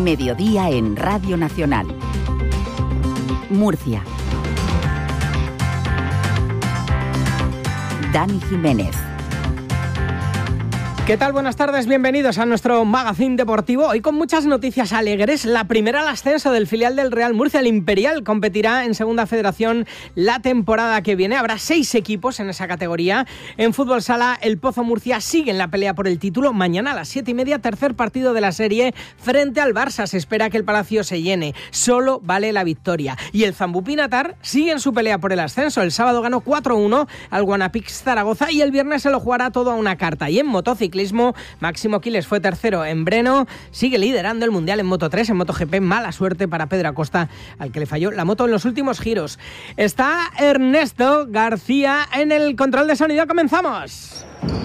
Mediodía en Radio Nacional. Murcia. Dani Jiménez. ¿Qué tal? Buenas tardes, bienvenidos a nuestro magazín deportivo. Hoy con muchas noticias alegres. La primera al ascenso del filial del Real Murcia, el Imperial, competirá en Segunda Federación la temporada que viene. Habrá 6 equipos en esa categoría. En fútbol sala, el Pozo Murcia sigue en la pelea por el título. Mañana a las 7:30, tercer partido de la serie frente al Barça. Se espera que el Palacio se llene. Solo vale la victoria. Y el Zambú Pinatar sigue en su pelea por el ascenso. El sábado ganó 4-1 al Guanapix Zaragoza y el viernes se lo jugará todo a una carta. Y en motociclismo, Máximo Quiles fue tercero en Breno, sigue liderando el Mundial en Moto3, en MotoGP, mala suerte para Pedro Acosta, al que le falló la moto en los últimos giros. Está Ernesto García en el control de sonido, comenzamos.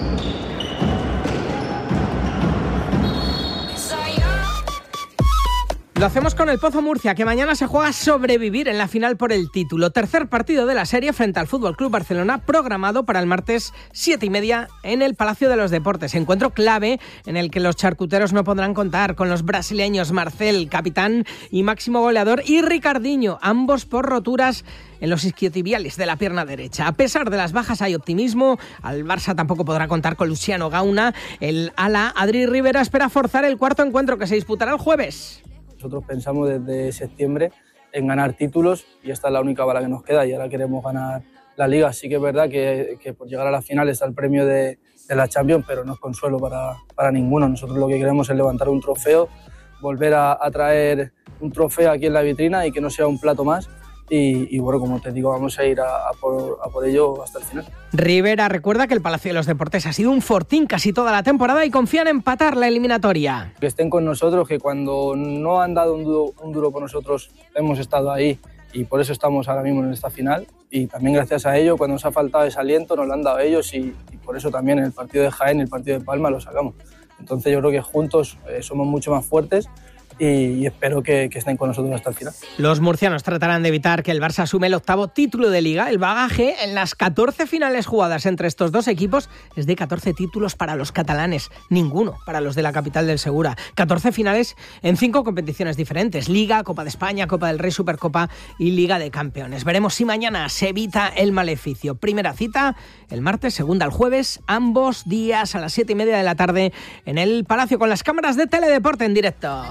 Lo hacemos con el Pozo Murcia, que mañana se juega a sobrevivir en la final por el título. Tercer partido de la serie frente al FC Barcelona, programado para el martes 7:30 en el Palacio de los Deportes. Encuentro clave en el que los charcuteros no podrán contar con los brasileños Marcel, capitán y máximo goleador, y Ricardinho, ambos por roturas en los isquiotibiales de la pierna derecha. A pesar de las bajas hay optimismo. Al Barça tampoco podrá contar con Luciano Gauna. El ala Adri Rivera espera forzar el cuarto encuentro, que se disputará el jueves. Nosotros pensamos desde septiembre en ganar títulos y esta es la única bala que nos queda y ahora queremos ganar la Liga. Sí que es verdad que por llegar a la final está el premio de la Champions, pero no es consuelo para ninguno. Nosotros lo que queremos es levantar un trofeo, volver a traer un trofeo aquí en la vitrina y que no sea un plato más. Y bueno, como te digo, vamos a ir a por ello hasta el final. Rivera recuerda que el Palacio de los Deportes ha sido un fortín casi toda la temporada y confía en empatar la eliminatoria. Que estén con nosotros, que cuando no han dado un duro por nosotros hemos estado ahí y por eso estamos ahora mismo en esta final. Y también gracias a ello, cuando nos ha faltado ese aliento, nos lo han dado ellos y por eso también en el partido de Jaén y el partido de Palma lo sacamos. Entonces yo creo que juntos somos mucho más fuertes. Y espero que estén con nosotros hasta el final. Los murcianos tratarán de evitar que el Barça asume el 8º título de Liga. El bagaje en las 14 finales jugadas entre estos dos equipos es de 14 títulos para los catalanes, ninguno para los de la capital del Segura. 14 finales en 5 competiciones diferentes: Liga, Copa de España, Copa del Rey, Supercopa y Liga de Campeones. Veremos si mañana se evita el maleficio. Primera cita el martes, segunda el jueves, ambos días a las 7:30 de la tarde en el Palacio, con las cámaras de Teledeporte en directo.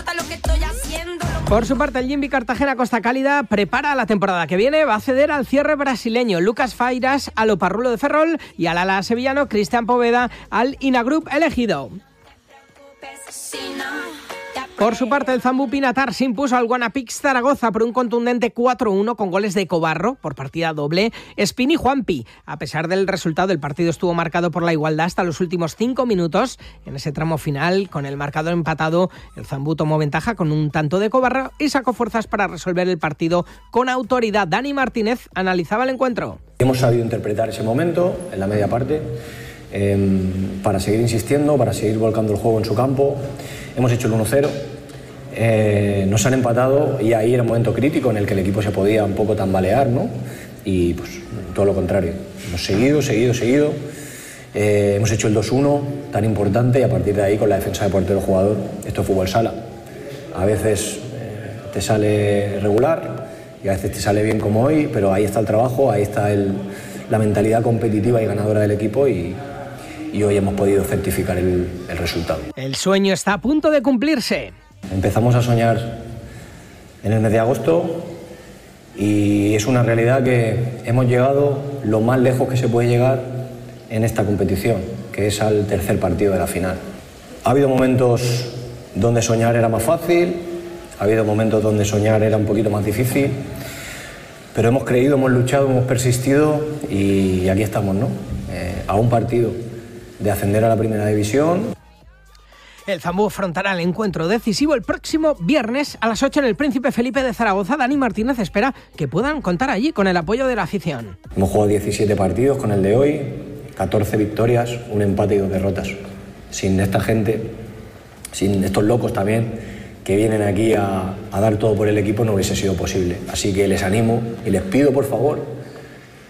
Por su parte, el Jimby Cartagena Costa Cálida prepara la temporada que viene. Va a ceder al cierre brasileño Lucas Fairas al Oparrulo de Ferrol y al ala sevillano Cristian Poveda al Inagroup elegido. Por su parte, el Zambú Pinatar se impuso al Guanapix Zaragoza por un contundente 4-1 con goles de Cobarro por partida doble, Espín y Juanpi. A pesar del resultado, el partido estuvo marcado por la igualdad hasta los últimos 5 minutos. En ese tramo final, con el marcador empatado, el Zambú tomó ventaja con un tanto de Cobarro y sacó fuerzas para resolver el partido con autoridad. Dani Martínez analizaba el encuentro. Hemos sabido interpretar ese momento en la media parte para seguir insistiendo, para seguir volcando el juego en su campo. Hemos hecho el 1-0, nos han empatado y ahí era un momento crítico en el que el equipo se podía un poco tambalear, ¿no? Y pues todo lo contrario, hemos seguido, hemos hecho el 2-1 tan importante y a partir de ahí con la defensa de portero jugador, esto es fútbol sala. A veces te sale regular y a veces te sale bien como hoy, pero ahí está el trabajo, ahí está la mentalidad competitiva y ganadora del equipo y hoy hemos podido certificar el resultado. El sueño está a punto de cumplirse. Empezamos a soñar en el mes de agosto y es una realidad que hemos llegado lo más lejos que se puede llegar en esta competición, que es al tercer partido de la final. Ha habido momentos donde soñar era más fácil, ha habido momentos donde soñar era un poquito más difícil, pero hemos creído, hemos luchado, hemos persistido y aquí estamos, ¿no? A un partido de ascender a la primera división. El Zambú afrontará el encuentro decisivo el próximo viernes a las 8 en el Príncipe Felipe de Zaragoza. Dani Martínez espera que puedan contar allí con el apoyo de la afición. Hemos jugado 17 partidos con el de hoy, 14 victorias, un empate y 2 derrotas. Sin esta gente, sin estos locos también, que vienen aquí a dar todo por el equipo, no hubiese sido posible. Así que les animo y les pido, por favor,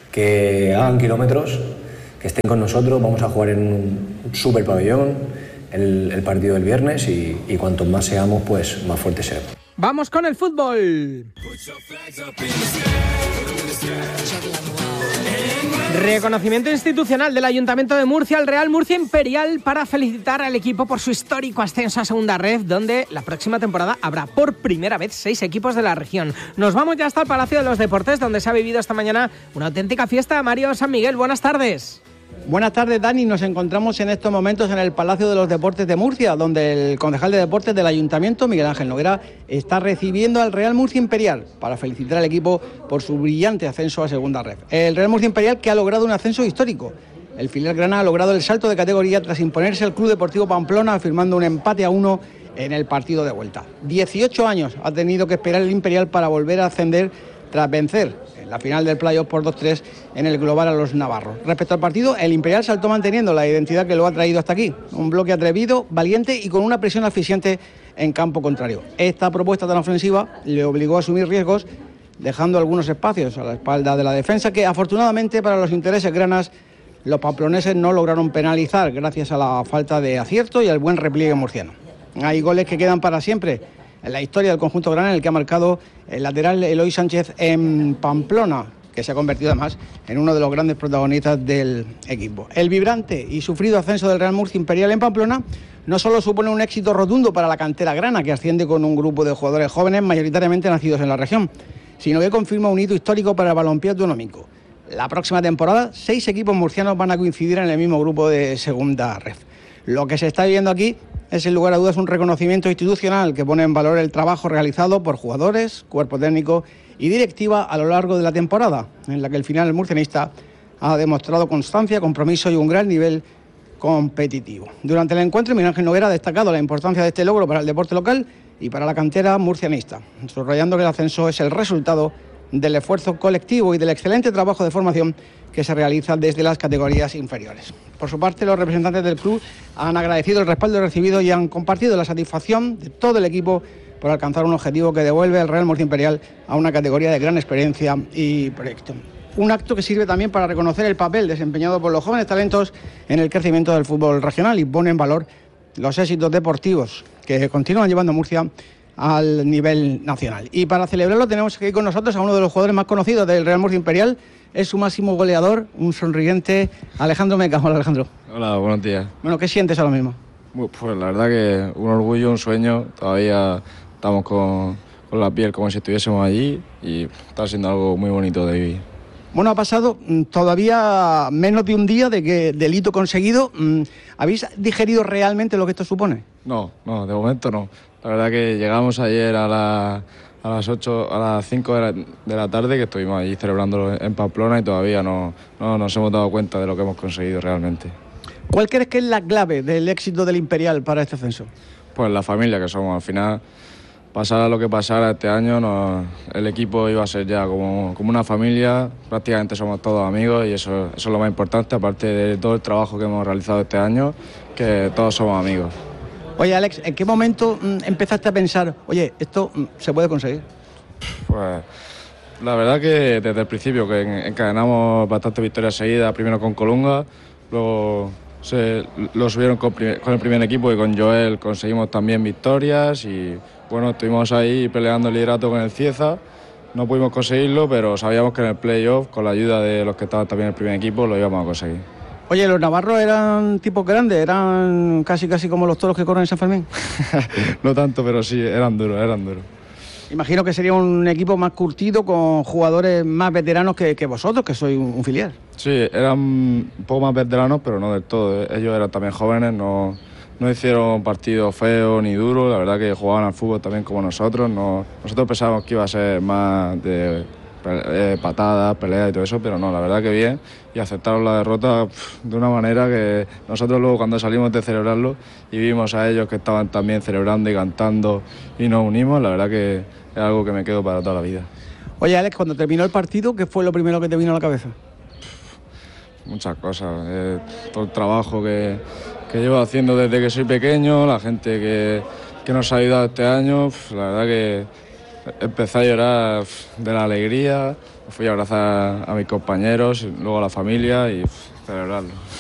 que hagan kilómetros, que estén con nosotros. Vamos a jugar en un super pabellón, el partido del viernes y cuanto más seamos, pues más fuertes seremos. Vamos con el fútbol. Reconocimiento institucional del Ayuntamiento de Murcia al Real Murcia Imperial para felicitar al equipo por su histórico ascenso a Segunda Ref, donde la próxima temporada habrá por primera vez 6 equipos de la región. Nos vamos ya hasta el Palacio de los Deportes, donde se ha vivido esta mañana una auténtica fiesta. Mario San Miguel, buenas tardes. Buenas tardes, Dani. Nos encontramos en estos momentos en el Palacio de los Deportes de Murcia, donde el concejal de Deportes del Ayuntamiento, Miguel Ángel Noguera, está recibiendo al Real Murcia Imperial para felicitar al equipo por su brillante ascenso a Segunda Ref. El Real Murcia Imperial, que ha logrado un ascenso histórico. El filial grana ha logrado el salto de categoría tras imponerse al Club Deportivo Pamplona, firmando un empate a 1 en el partido de vuelta. 18 años ha tenido que esperar el Imperial para volver a ascender tras vencer en la final del playoff por 2-3 en el global a los navarros. Respecto al partido, el Imperial saltó manteniendo la identidad que lo ha traído hasta aquí. Un bloque atrevido, valiente y con una presión asfixiante en campo contrario. Esta propuesta tan ofensiva le obligó a asumir riesgos, dejando algunos espacios a la espalda de la defensa que, afortunadamente para los intereses granas, los pamploneses no lograron penalizar gracias a la falta de acierto y al buen repliegue murciano. Hay goles que quedan para siempre en la historia del conjunto grana, en el que ha marcado el lateral Eloy Sánchez en Pamplona, que se ha convertido además en uno de los grandes protagonistas del equipo. El vibrante y sufrido ascenso del Real Murcia Imperial en Pamplona no solo supone un éxito rotundo para la cantera grana, que asciende con un grupo de jugadores jóvenes mayoritariamente nacidos en la región, sino que confirma un hito histórico para el balompié autonómico. La próxima temporada, 6 equipos murcianos van a coincidir en el mismo grupo de Segunda Ref. Lo que se está viviendo aquí es, sin lugar a dudas, un reconocimiento institucional que pone en valor el trabajo realizado por jugadores, cuerpo técnico y directiva a lo largo de la temporada, en la que el final murcianista ha demostrado constancia, compromiso y un gran nivel competitivo. Durante el encuentro, Miguel Ángel Noguera ha destacado la importancia de este logro para el deporte local y para la cantera murcianista, subrayando que el ascenso es el resultado del esfuerzo colectivo y del excelente trabajo de formación que se realiza desde las categorías inferiores. Por su parte, los representantes del club han agradecido el respaldo recibido y han compartido la satisfacción de todo el equipo por alcanzar un objetivo que devuelve al Real Murcia Imperial a una categoría de gran experiencia y proyecto. Un acto que sirve también para reconocer el papel desempeñado por los jóvenes talentos en el crecimiento del fútbol regional y pone en valor los éxitos deportivos que continúan llevando a Murcia al nivel nacional. Y para celebrarlo tenemos aquí con nosotros a uno de los jugadores más conocidos del Real Murcia Imperial, es su máximo goleador, un sonriente Alejandro Meca. Hola, Alejandro. Hola, buenos días. Bueno, ¿qué sientes ahora mismo? Pues la verdad que un orgullo, un sueño, todavía estamos con la piel como si estuviésemos allí y está siendo algo muy bonito de vivir. Bueno, ha pasado todavía menos de un día del hito conseguido. ¿Habéis digerido realmente lo que esto supone? No, de momento no. La verdad que llegamos ayer a las 5 de la tarde, que estuvimos allí celebrándolo en Pamplona y todavía no nos hemos dado cuenta de lo que hemos conseguido realmente. ¿Cuál crees que es la clave del éxito del Imperial para este ascenso? Pues la familia que somos. Al final, pasara lo que pasara este año, el equipo iba a ser ya como una familia. Prácticamente somos todos amigos y eso es lo más importante, aparte de todo el trabajo que hemos realizado este año, que todos somos amigos. Oye, Alex, ¿en qué momento empezaste a pensar, oye, esto se puede conseguir? Pues la verdad que desde el principio, que encadenamos bastantes victorias seguidas, primero con Colunga, luego lo subieron con el primer equipo y con Joel conseguimos también victorias y bueno, estuvimos ahí peleando el liderato con el Cieza, no pudimos conseguirlo, pero sabíamos que en el playoff, con la ayuda de los que estaban también en el primer equipo, lo íbamos a conseguir. Oye, ¿los navarros eran tipos grandes? ¿Eran casi como los toros que corren en San Fermín? No tanto, pero sí, eran duros. Imagino que sería un equipo más curtido, con jugadores más veteranos que vosotros, que sois un filial. Sí, eran un poco más veteranos, pero no del todo. Ellos eran también jóvenes, no hicieron partidos feos ni duros. La verdad que jugaban al fútbol también como nosotros. Nosotros pensábamos que iba a ser más de patadas, peleas y todo eso, pero no, la verdad que bien, y aceptaron la derrota de una manera que nosotros luego cuando salimos de celebrarlo y vimos a ellos que estaban también celebrando y cantando y nos unimos, la verdad que es algo que me quedo para toda la vida. Oye, Alex, cuando terminó el partido, ¿qué fue lo primero que te vino a la cabeza? Muchas cosas, todo el trabajo que llevo haciendo desde que soy pequeño, la gente que nos ha ayudado este año, la verdad que empecé a llorar de la alegría, fui a abrazar a mis compañeros, luego a la familia y celebrarlo.